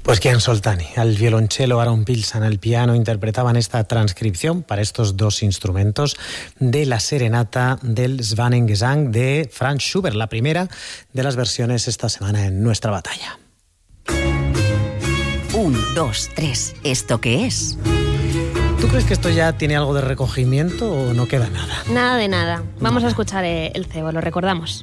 Pues Kian Soltani, al violonchelo, Aaron Pilsan al piano, interpretaban esta transcripción para estos dos instrumentos de la serenata del Schwanengesang de Franz Schubert, la primera de las versiones esta semana en Nuestra Batalla. 1, 2, 3, ¿esto qué es? ¿Tú crees que esto ya tiene algo de recogimiento o no queda nada? Nada de nada. Vamos a escuchar el cebo, lo recordamos.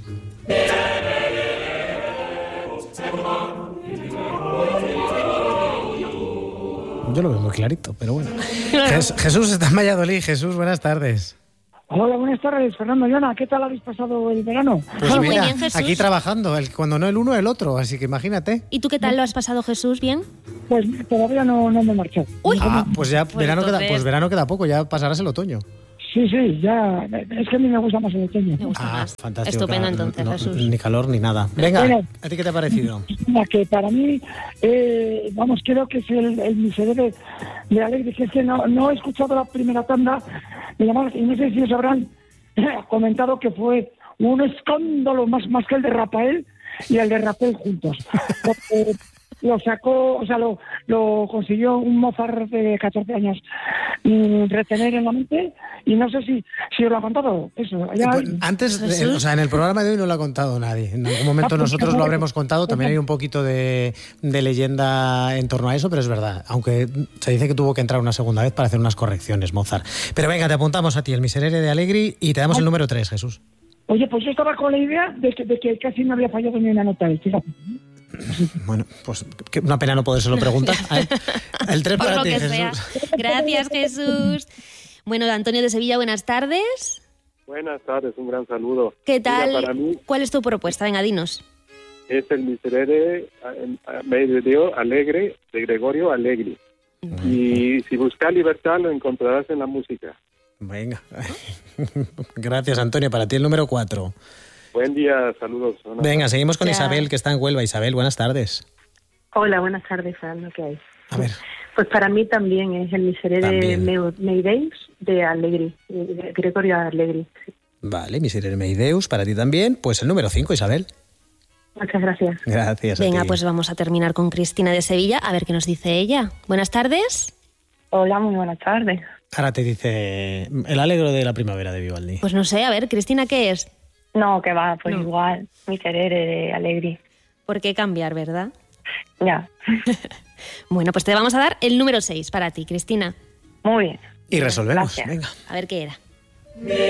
Yo lo veo muy clarito, pero bueno. Jesús está en Valladolid. Jesús, buenas tardes. Hola, buenas tardes, Fernando y Ana. ¿Qué tal habéis pasado el verano? Pues Muy mira, bien, Jesús. aquí trabajando, cuando no el uno, el otro, así que imagínate. ¿Y tú qué tal lo has pasado, Jesús? ¿Bien? Pues todavía no me he marchado. Uy. Pues ya Pues verano entonces... verano queda poco, ya pasarás el otoño. Sí, ya. Es que a mí me gusta más el otoño. Me gusta más. Fantástico. Estupendo, claro, entonces, no, Jesús. Ni calor ni nada. Venga, Bueno, ¿a ti qué te ha parecido? Que para mí, creo que es el miserere de Alegre, que es que no he escuchado la primera tanda de llamadas, y no sé si os habrán comentado que fue un escándalo más que el de Rafael y el de Rafael juntos. Porque lo sacó, lo consiguió un Mozart de 14 años retener en la mente, y no sé si os lo ha contado eso. Antes, en el programa de hoy no lo ha contado nadie. En algún momento nosotros lo habremos contado. También hay un poquito de leyenda en torno a eso, pero es verdad. Aunque se dice que tuvo que entrar una segunda vez para hacer unas correcciones, Mozart. Pero venga, te apuntamos a ti, el Miserere de Allegri, y te damos el número 3, Jesús. Oye, pues yo estaba con la idea de que casi no había fallado ni una nota. Fíjate. Bueno, pues una pena no podérselo preguntar. El 3 para ti, Jesús. Sea. Gracias, Jesús. Bueno, Antonio de Sevilla, buenas tardes. Buenas tardes, un gran saludo. ¿Qué tal? Mira, para mí ¿Cuál es tu propuesta? Venga, dinos. es el Miserere medio alegre de Gregorio Allegri. Y si buscas libertad lo encontrarás en la música. Venga. Gracias, Antonio. Para ti el número 4. Buen día, saludos. Venga, seguimos con Ya. Isabel, que está en Huelva. Isabel, buenas tardes. Hola, buenas tardes, Fernando, ¿qué hay? A ver. Pues para mí también es el Miserere También. Meideus de Allegri, de Gregorio Allegri. Sí. Vale, Miserere Meideus, para ti también. Pues el número 5, Isabel. Muchas gracias. Gracias a Venga, ti. pues vamos a terminar con Cristina de Sevilla, a ver qué nos dice ella. Buenas tardes. Hola, muy buenas tardes. Ahora te dice el alegro de la primavera de Vivaldi. Pues no sé, a ver, Cristina, ¿qué es? No, que va, pues No. igual, Miserere de Allegri. ¿Por qué cambiar, verdad? Ya, Bueno, pues te vamos a dar el número 6 para ti, Cristina. muy bien. Y resolvemos. Gracias. Venga. A ver qué era.